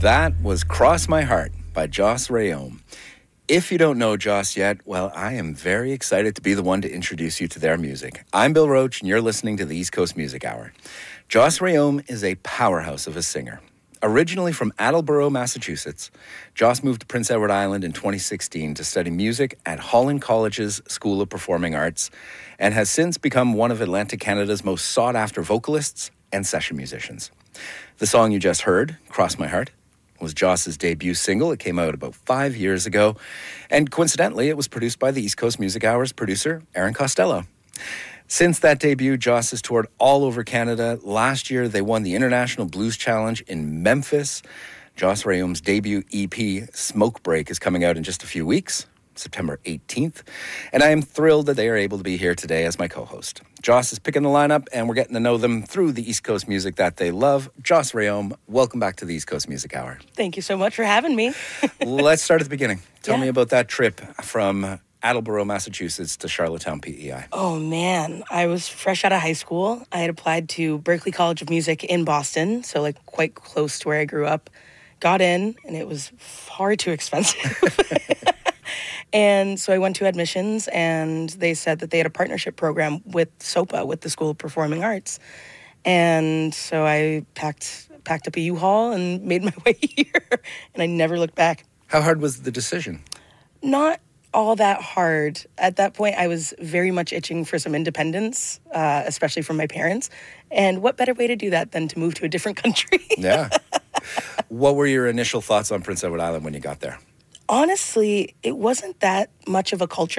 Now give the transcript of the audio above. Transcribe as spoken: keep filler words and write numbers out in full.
That was Cross My Heart by Joss Rayom. If you don't know Joss yet, well, I am very excited to be the one to introduce you to their music. I'm Bill Roach, and you're listening to the East Coast Music Hour. Joss Rayom is a powerhouse of a singer. Originally from Attleboro, Massachusetts, Joss moved to Prince Edward Island in twenty sixteen to study music at Holland College's School of Performing Arts and has since become one of Atlantic Canada's most sought-after vocalists and session musicians. The song you just heard, Cross My Heart, was Joss's debut single. It came out about five years ago. And coincidentally, it was produced by the East Coast Music Hour's producer, Aaron Costello. Since that debut, Joss has toured all over Canada. Last year, they won the International Blues Challenge in Memphis. Joss Rayom's debut E P, Smoke Break, is coming out in just a few weeks, September eighteenth. And I am thrilled that they are able to be here today as my co-host. Joss is picking the lineup, and we're getting to know them through the East Coast music that they love. Joss Rayom, welcome back to the East Coast Music Hour. Thank you so much for having me. Let's start at the beginning. Tell Yeah. me about that trip from Attleboro, Massachusetts to Charlottetown, P E I. Oh, man. I was fresh out of high school. I had applied to Berklee College of Music in Boston, so like quite close to where I grew up. Got in, and it was far too expensive. And so I went to admissions, and they said that they had a partnership program with SOPA, with the School of Performing Arts. And so I packed packed up a U-Haul and made my way here, and I never looked back. How hard was the decision? Not all that hard. At that point, I was very much itching for some independence, uh, especially from my parents. And what better way to do that than to move to a different country? Yeah. What were your initial thoughts on Prince Edward Island when you got there? Honestly, it wasn't that much of a culture